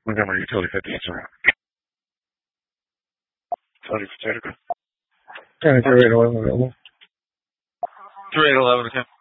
Montgomery Utility 50, it's around. Tony Potato. 3811 available. 3811, okay.